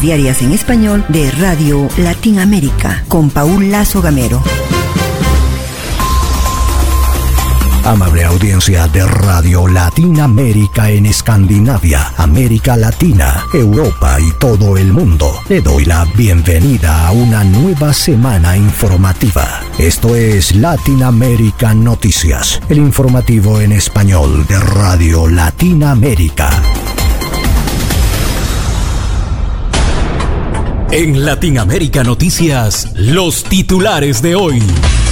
diarias en español de Radio Latinoamérica con Paul Lazo Gamero. Amable audiencia de Radio Latinoamérica en Escandinavia, América Latina, Europa y todo el mundo, le doy la bienvenida a una nueva semana informativa. Esto es Latinoamérica Noticias, el informativo en español de Radio Latinoamérica. En Latinoamérica Noticias, los titulares de hoy.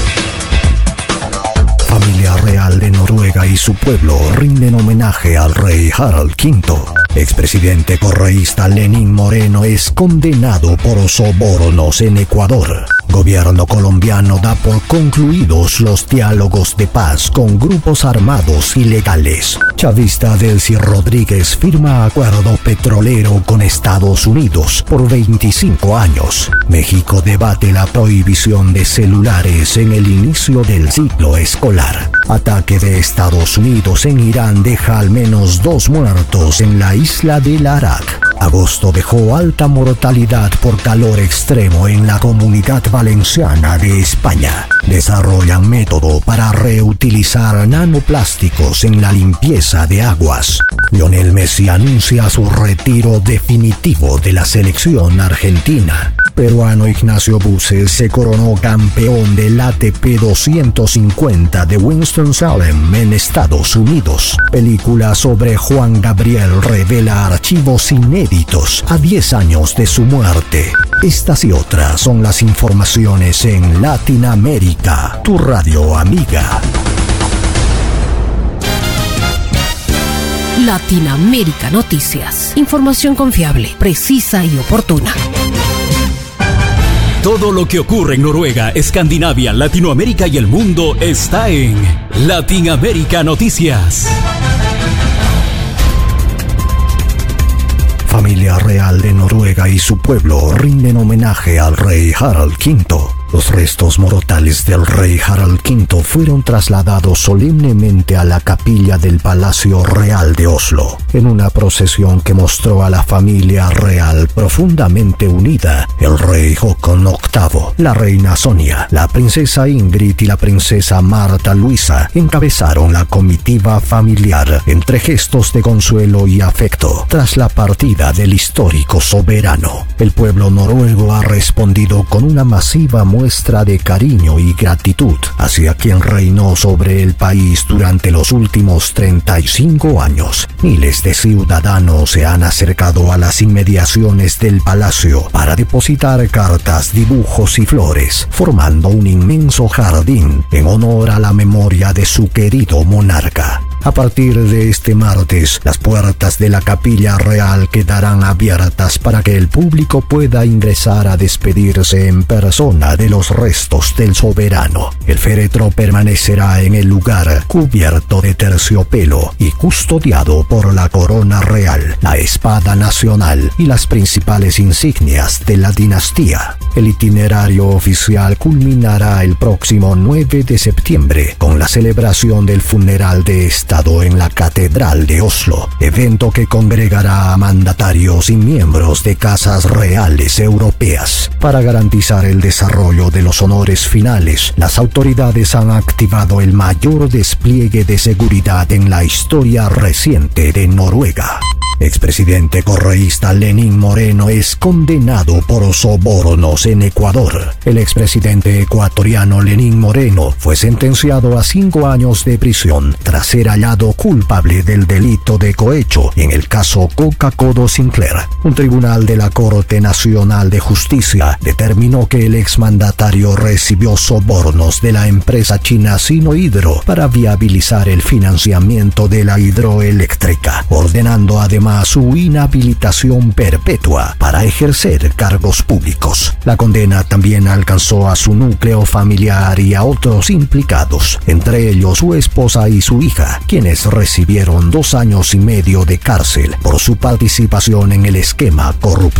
Familia real de Noruega y su pueblo rinden homenaje al rey Harald V. Expresidente correísta Lenín Moreno es condenado por sobornos en Ecuador. Gobierno colombiano da por concluidos los diálogos de paz con grupos armados ilegales. Chavista Delcy Rodríguez firma acuerdo petrolero con Estados Unidos por 25 años. México debate la prohibición de celulares en el inicio del ciclo escolar. Ataque de Estados Unidos en Irán deja al menos 2 muertos en la isla del Arak. Agosto dejó alta mortalidad por calor extremo en la Comunidad Valenciana de España. Desarrollan método para reutilizar nanoplásticos en la limpieza de aguas. Lionel Messi anuncia su retiro definitivo de la selección argentina. Peruano Ignacio Buses se coronó campeón del ATP 250 de Winston-Salem en Estados Unidos. Película sobre Juan Gabriel revela archivos inéditos a 10 años de su muerte. Estas y otras son las informaciones en Latinoamérica, tu radio amiga. Latinoamérica Noticias. Información confiable, precisa y oportuna. Todo lo que ocurre en Noruega, Escandinavia, Latinoamérica y el mundo está en Latinoamérica Noticias. Familia real de Noruega y su pueblo rinden homenaje al rey Harald V. Los restos mortales del rey Harald V fueron trasladados solemnemente a la capilla del Palacio Real de Oslo, en una procesión que mostró a la familia real profundamente unida. El rey Håkon VIII, la reina Sonia, la princesa Ingrid y la princesa Marta Luisa encabezaron la comitiva familiar entre gestos de consuelo y afecto tras la partida del histórico soberano. El pueblo noruego ha respondido con una masiva muestra de cariño y gratitud hacia quien reinó sobre el país durante los últimos 35 años. Miles de ciudadanos se han acercado a las inmediaciones del palacio para depositar cartas, dibujos y flores, formando un inmenso jardín en honor a la memoria de su querido monarca. A partir de este martes, las puertas de la Capilla Real quedarán abiertas para que el público pueda ingresar a despedirse en persona de los restos del soberano. El féretro permanecerá en el lugar cubierto de terciopelo y custodiado por la corona real, la espada nacional y las principales insignias de la dinastía. El itinerario oficial culminará el próximo 9 de septiembre con la celebración del funeral de Estado en la Catedral de Oslo, evento que congregará a mandatarios y miembros de casas reales europeas. Para garantizar el desarrollo de los honores finales, las autoridades han activado el mayor despliegue de seguridad en la historia reciente de Noruega. Expresidente correísta Lenín Moreno es condenado por sobornos en Ecuador. El expresidente ecuatoriano Lenín Moreno fue sentenciado a 5 años de prisión tras ser hallado culpable del delito de cohecho en el caso Coca-Cola Sinclair. Un tribunal de la Corte Nacional de Justicia determinó que el exmandatario recibió sobornos de la empresa china Sinohydro para viabilizar el financiamiento de la hidroeléctrica, ordenando además su inhabilitación perpetua para ejercer cargos públicos. La condena también alcanzó a su núcleo familiar y a otros implicados, entre ellos su esposa y su hija, quienes recibieron 2 años y medio de cárcel por su participación en el esquema corrupto.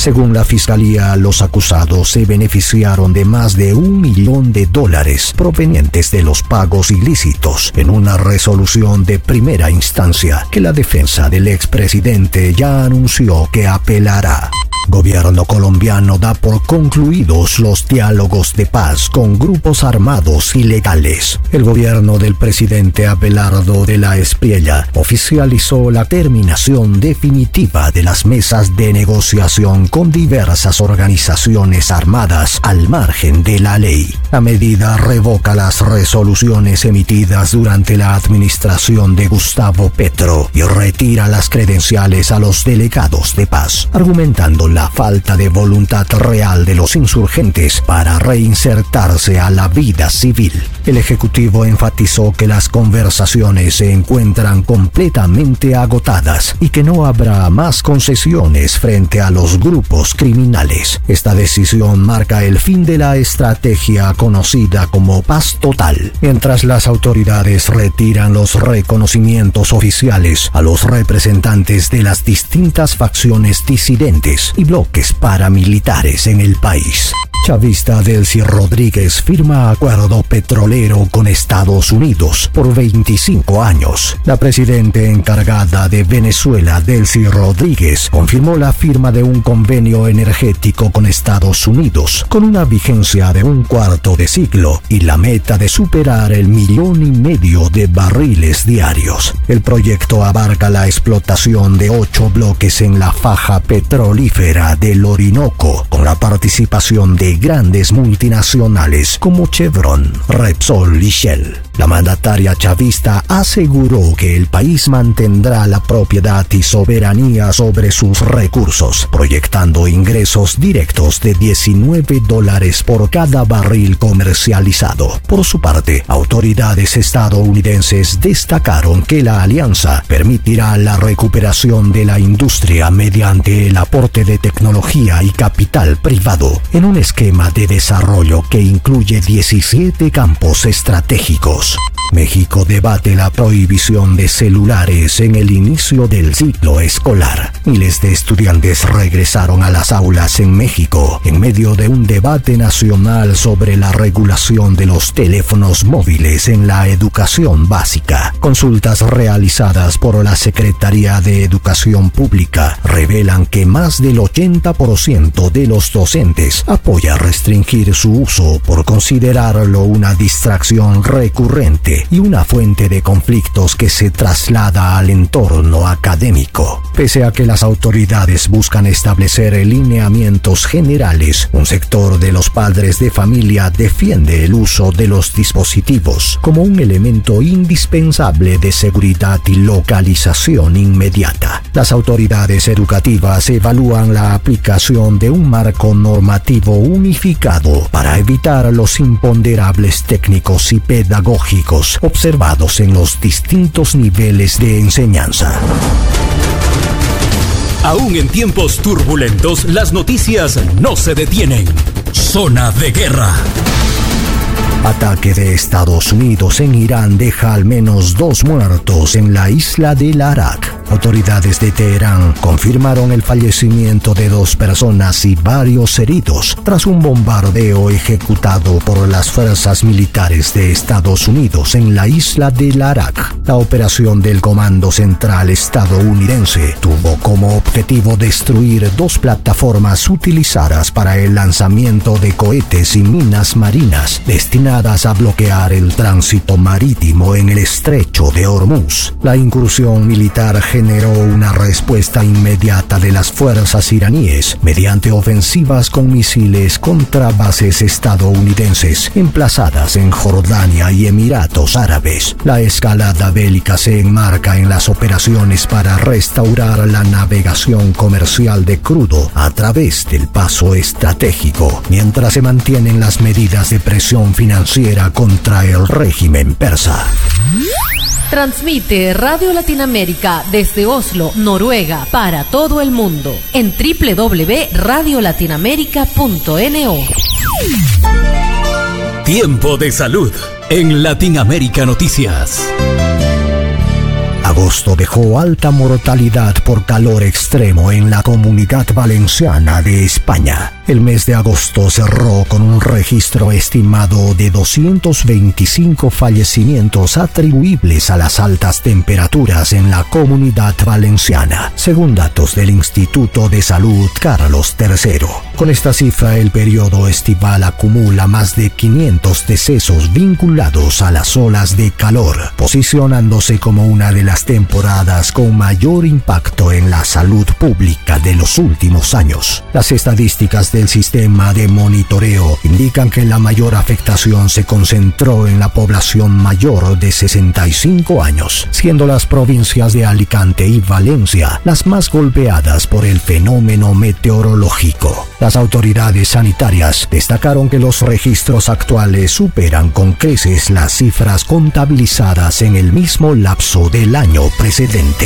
Según la fiscalía, los acusados se beneficiaron de más de $1 millón provenientes de los pagos ilícitos en una resolución de primera instancia que la defensa del expresidente ya anunció que apelará. Gobierno colombiano da por concluidos los diálogos de paz con grupos armados ilegales. El gobierno del presidente Abelardo de la Espriella oficializó la terminación definitiva de las mesas de negociación con diversas organizaciones armadas al margen de la ley. La medida revoca las resoluciones emitidas durante la administración de Gustavo Petro y retira las credenciales a los delegados de paz, argumentando la falta de voluntad real de los insurgentes para reinsertarse a la vida civil. El Ejecutivo enfatizó que las conversaciones se encuentran completamente agotadas y que no habrá más concesiones frente a los grupos criminales. Esta decisión marca el fin de la estrategia conocida como paz total, mientras las autoridades retiran los reconocimientos oficiales a los representantes de las distintas facciones disidentes y bloques paramilitares en el país. Chavista Delcy Rodríguez firma acuerdo petrolero con Estados Unidos por 25 años. La presidenta encargada de Venezuela, Delcy Rodríguez, confirmó la firma de un convenio energético con Estados Unidos con una vigencia de un cuarto de siglo y la meta de superar el 1,5 millones de barriles diarios. El proyecto abarca la explotación de 8 bloques en la faja petrolífera del Orinoco, con la participación de grandes multinacionales como Chevron, Repsol y Shell. La mandataria chavista aseguró que el país mantendrá la propiedad y soberanía sobre sus recursos, proyectando ingresos directos de $19 por cada barril comercializado. Por su parte, autoridades estadounidenses destacaron que la alianza permitirá la recuperación de la industria mediante el aporte de tecnología y capital privado en un esquema de desarrollo que incluye 17 campos estratégicos. México debate la prohibición de celulares en el inicio del ciclo escolar. Miles de estudiantes regresaron a las aulas en México en medio de un debate nacional sobre la regulación de los teléfonos móviles en la educación básica. Consultas realizadas por la Secretaría de Educación Pública revelan que más del 80% de los docentes apoya restringir su uso por considerarlo una distracción recurrente y una fuente de conflictos que se traslada al entorno académico. Pese a que las autoridades buscan establecer lineamientos generales, un sector de los padres de familia defiende el uso de los dispositivos como un elemento indispensable de seguridad y localización inmediata. Las autoridades educativas evalúan la aplicación de un marco normativo unificado para evitar los imponderables técnicos y pedagógicos observados en los distintos niveles de enseñanza. Aún en tiempos turbulentos, las noticias no se detienen. Zona de guerra. Ataque de Estados Unidos en Irán deja al menos 2 muertos en la isla del Arak. Autoridades de Teherán confirmaron el fallecimiento de 2 personas y varios heridos tras un bombardeo ejecutado por las fuerzas militares de Estados Unidos en la isla del Arak. La operación del Comando Central estadounidense tuvo como objetivo destruir 2 plataformas utilizadas para el lanzamiento de cohetes y minas marinas destinadas a bloquear el tránsito marítimo en el estrecho de Hormuz. La incursión militar generó una respuesta inmediata de las fuerzas iraníes mediante ofensivas con misiles contra bases estadounidenses emplazadas en Jordania y Emiratos Árabes. La escalada bélica se enmarca en las operaciones para restaurar la navegación comercial de crudo a través del paso estratégico, mientras se mantienen las medidas de presión financiera contra el régimen persa. Transmite Radio Latinoamérica desde Oslo, Noruega, para todo el mundo en www.radiolatinoamerica.no. Tiempo de salud en Latinoamérica Noticias. Agosto dejó alta mortalidad por calor extremo en la Comunidad Valenciana de España. El mes de agosto cerró con un registro estimado de 225 fallecimientos atribuibles a las altas temperaturas en la Comunidad Valenciana, según datos del Instituto de Salud Carlos III. Con esta cifra, el periodo estival acumula más de 500 decesos vinculados a las olas de calor, posicionándose como una de las temporadas con mayor impacto en la salud pública de los últimos años. Las estadísticas del sistema de monitoreo indican que la mayor afectación se concentró en la población mayor de 65 años, siendo las provincias de Alicante y Valencia las más golpeadas por el fenómeno meteorológico. Las autoridades sanitarias destacaron que los registros actuales superan con creces las cifras contabilizadas en el mismo lapso del año precedente.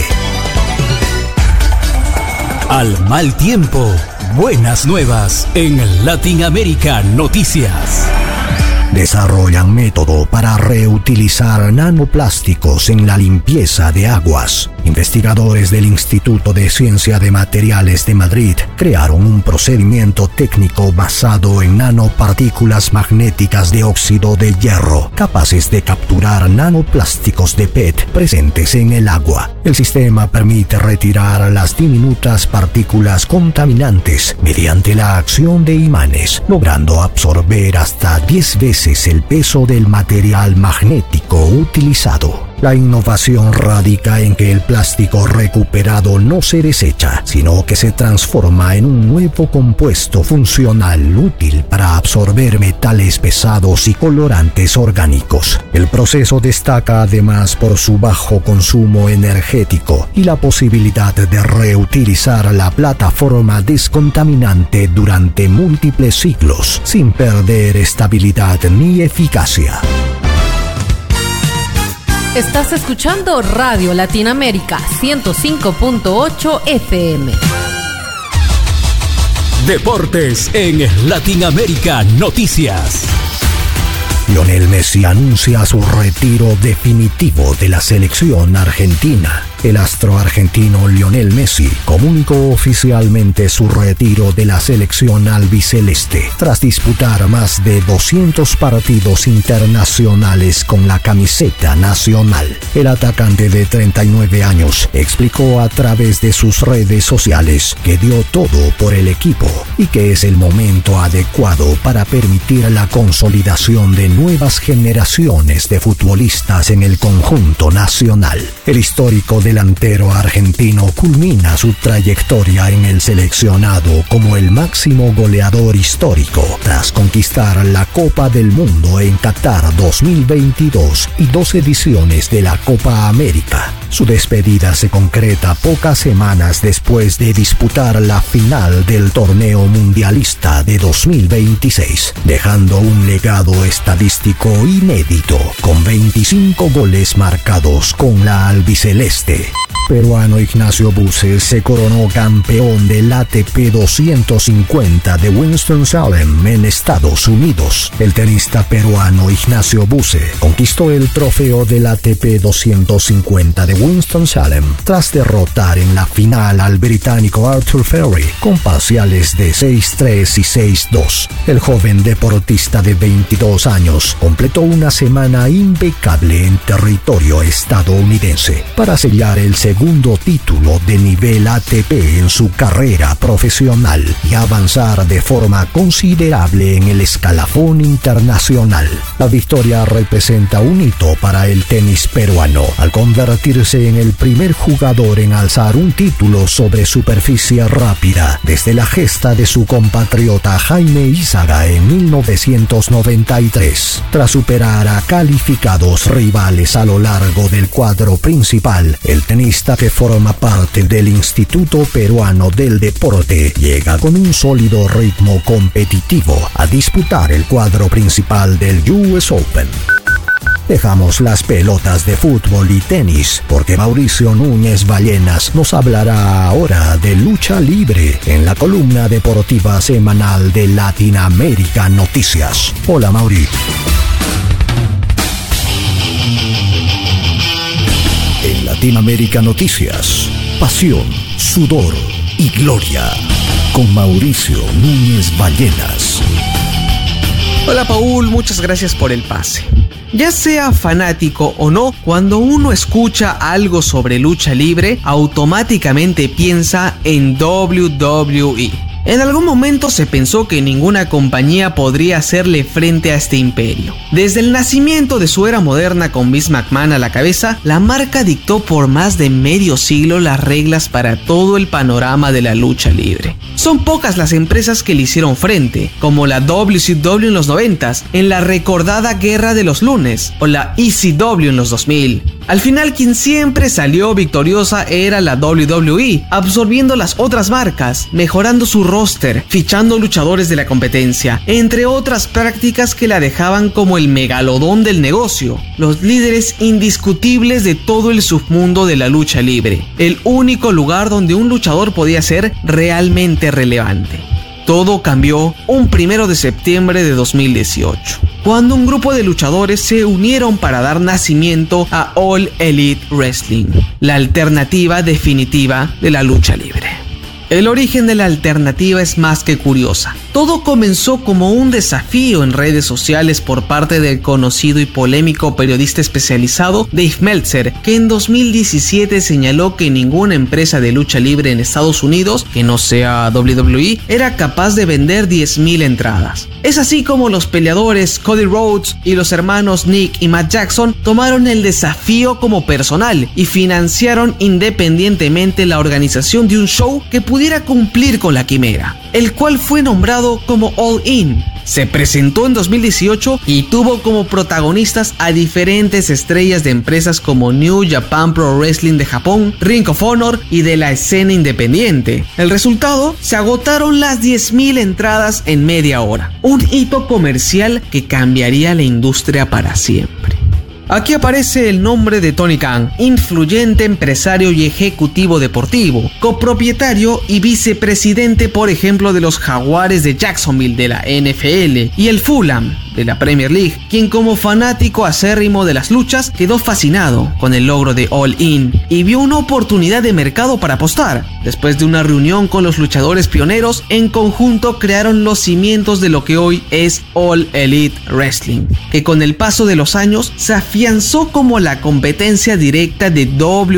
Al mal tiempo, buenas nuevas en Latinoamérica Noticias. Desarrollan método para reutilizar nanoplásticos en la limpieza de aguas. Investigadores del Instituto de Ciencia de Materiales de Madrid crearon un procedimiento técnico basado en nanopartículas magnéticas de óxido de hierro, capaces de capturar nanoplásticos de PET presentes en el agua. El sistema permite retirar las diminutas partículas contaminantes mediante la acción de imanes, logrando absorber hasta 10 veces el peso del material magnético utilizado. La innovación radica en que el plástico recuperado no se desecha, sino que se transforma en un nuevo compuesto funcional útil para absorber metales pesados y colorantes orgánicos. El proceso destaca además por su bajo consumo energético y la posibilidad de reutilizar la plataforma descontaminante durante múltiples ciclos, sin perder estabilidad ni eficacia. Estás escuchando Radio Latinoamérica 105.8 FM. Deportes en Latinoamérica Noticias. Lionel Messi anuncia su retiro definitivo de la selección argentina. El astro argentino Lionel Messi comunicó oficialmente su retiro de la selección albiceleste tras disputar más de 200 partidos internacionales con la camiseta nacional. El atacante de 39 años explicó a través de sus redes sociales que dio todo por el equipo y que es el momento adecuado para permitir la consolidación de nuevas generaciones de futbolistas en el conjunto nacional. El histórico delantero argentino culmina su trayectoria en el seleccionado como el máximo goleador histórico tras conquistar la Copa del Mundo en Qatar 2022 y 2 ediciones de la Copa América. Su despedida se concreta pocas semanas después de disputar la final del torneo mundialista de 2026, dejando un legado estadístico inédito con 25 goles marcados con la albiceleste. Peruano Ignacio Busse se coronó campeón del ATP 250 de Winston-Salem en Estados Unidos. El tenista peruano Ignacio Busse conquistó el trofeo del ATP 250 de Winston-Salem tras derrotar en la final al británico Arthur Ferry con parciales de 6-3 y 6-2. El joven deportista de 22 años completó una semana impecable en territorio estadounidense para sellar el segundo título de nivel ATP en su carrera profesional y avanzar de forma considerable en el escalafón internacional. La victoria representa un hito para el tenis peruano al convertirse en el primer jugador en alzar un título sobre superficie rápida desde la gesta de su compatriota Jaime Izaga en 1993. Tras superar a calificados rivales a lo largo del cuadro principal, el tenista que forma parte del Instituto Peruano del Deporte llega con un sólido ritmo competitivo a disputar el cuadro principal del US Open. Dejamos las pelotas de fútbol y tenis porque Mauricio Núñez Ballenas nos hablará ahora de lucha libre en la columna deportiva semanal de Latinoamérica Noticias. Hola, Mauri. Latinoamérica Noticias. Pasión, sudor y gloria. Con Mauricio Núñez Ballenas. Hola Paul, muchas gracias por el pase. Ya sea fanático o no, cuando uno escucha algo sobre lucha libre, automáticamente piensa en WWE. En algún momento se pensó que ninguna compañía podría hacerle frente a este imperio. Desde el nacimiento de su era moderna con Vince McMahon a la cabeza, la marca dictó por más de medio siglo las reglas para todo el panorama de la lucha libre. Son pocas las empresas que le hicieron frente, como la WCW en los 90s, en la recordada Guerra de los Lunes, o la ECW en los 2000. Al final, quien siempre salió victoriosa era la WWE, absorbiendo las otras marcas, mejorando su roster, fichando luchadores de la competencia, entre otras prácticas que la dejaban como el megalodón del negocio, los líderes indiscutibles de todo el submundo de la lucha libre, el único lugar donde un luchador podía ser realmente relevante. Todo cambió un 1 de septiembre de 2018, cuando un grupo de luchadores se unieron para dar nacimiento a All Elite Wrestling, la alternativa definitiva de la lucha libre. El origen de la alternativa es más que curiosa. Todo comenzó como un desafío en redes sociales por parte del conocido y polémico periodista especializado Dave Meltzer, que en 2017 señaló que ninguna empresa de lucha libre en Estados Unidos, que no sea WWE, era capaz de vender 10,000 entradas. Es así como los peleadores Cody Rhodes y los hermanos Nick y Matt Jackson tomaron el desafío como personal y financiaron independientemente la organización de un show que pudiera cumplir con la quimera, el cual fue nombrado como All In. Se presentó en 2018 y tuvo como protagonistas a diferentes estrellas de empresas como New Japan Pro Wrestling de Japón, Ring of Honor y de la escena independiente. El resultado, se agotaron las 10,000 entradas en media hora, un hito comercial que cambiaría la industria para siempre. Aquí aparece el nombre de Tony Khan, influyente empresario y ejecutivo deportivo, copropietario y vicepresidente, por ejemplo, de los Jaguares de Jacksonville de la NFL y el Fulham de la Premier League, quien como fanático acérrimo de las luchas quedó fascinado con el logro de All In y vio una oportunidad de mercado para apostar. Después de una reunión con los luchadores pioneros, en conjunto crearon los cimientos de lo que hoy es All Elite Wrestling, que con el paso de los años se afianzó como la competencia directa de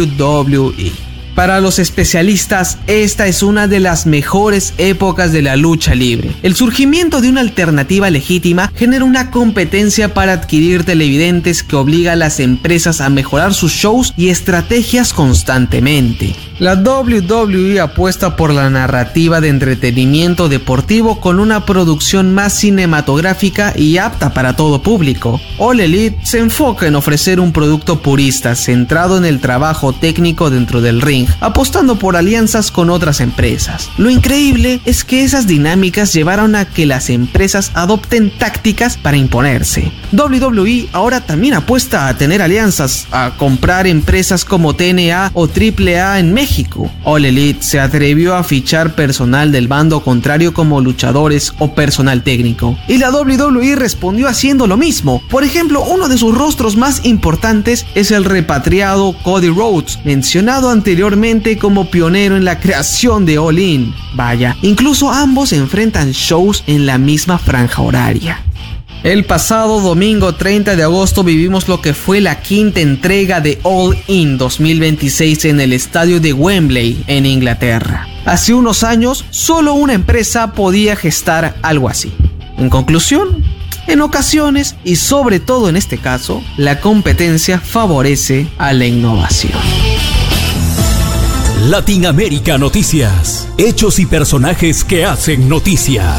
WWE. Para los especialistas, esta es una de las mejores épocas de la lucha libre. El surgimiento de una alternativa legítima genera una competencia para adquirir televidentes que obliga a las empresas a mejorar sus shows y estrategias constantemente. La WWE apuesta por la narrativa de entretenimiento deportivo con una producción más cinematográfica y apta para todo público. All Elite se enfoca en ofrecer un producto purista centrado en el trabajo técnico dentro del ring, apostando por alianzas con otras empresas. Lo increíble es que esas dinámicas llevaron a que las empresas adopten tácticas para imponerse. WWE ahora también apuesta a tener alianzas, a comprar empresas como TNA o AAA en México. All Elite se atrevió a fichar personal del bando contrario como luchadores o personal técnico, y la WWE respondió haciendo lo mismo. Por ejemplo, uno de sus rostros más importantes es el repatriado Cody Rhodes, mencionado anteriormente como pionero en la creación de All In. Vaya, incluso ambos enfrentan shows en la misma franja horaria. El pasado domingo 30 de agosto vivimos lo que fue la quinta entrega de All In 2026 en el estadio de Wembley, en Inglaterra. Hace unos años, solo una empresa podía gestar algo así. En conclusión, en ocasiones, y sobre todo en este caso, la competencia favorece a la innovación. Latinoamérica Noticias. Hechos y personajes que hacen noticia.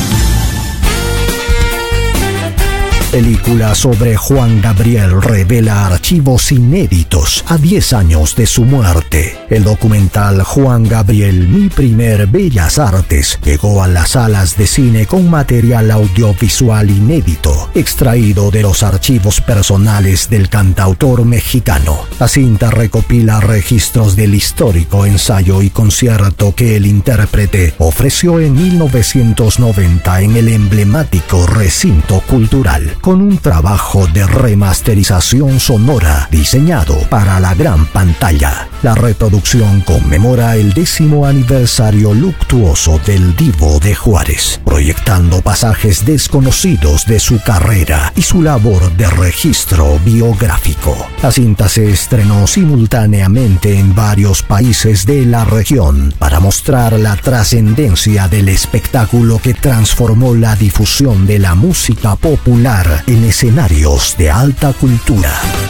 Película sobre Juan Gabriel revela archivos inéditos a 10 años de su muerte. El documental Juan Gabriel, mi primer Bellas Artes, llegó a las salas de cine con material audiovisual inédito, extraído de los archivos personales del cantautor mexicano. La cinta recopila registros del histórico ensayo y concierto que el intérprete ofreció en 1990 en el emblemático recinto cultural. con un trabajo de remasterización sonora diseñado para la gran pantalla. La reproducción conmemora el 10º aniversario luctuoso del Divo de Juárez, proyectando pasajes desconocidos de su carrera y su labor de registro biográfico. La cinta se estrenó simultáneamente en varios países de la región para mostrar la trascendencia del espectáculo que transformó la difusión de la música popular en escenarios de alta cultura.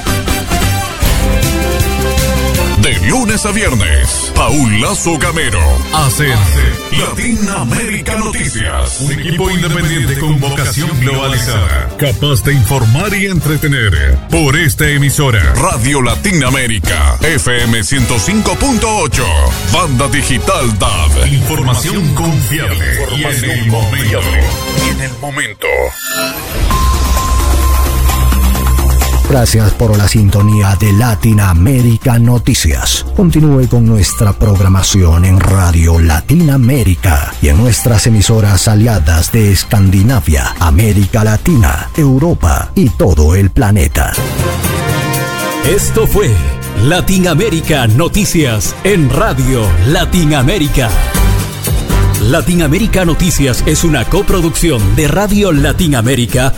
De lunes a viernes, Paul Lazo Gamero hace Latinoamérica Noticias, un equipo independiente con vocación globalizada, capaz de informar y entretener. Por esta emisora, Radio Latinoamérica, FM 105.8, Banda Digital DAB. Información confiable y en el momento. Gracias por la sintonía de Latinoamérica Noticias. Continúe con nuestra programación en Radio Latinoamérica y en nuestras emisoras aliadas de Escandinavia, América Latina, Europa y todo el planeta. Esto fue Latinoamérica Noticias en Radio Latinoamérica. Latinoamérica Noticias es una coproducción de Radio Latinoamérica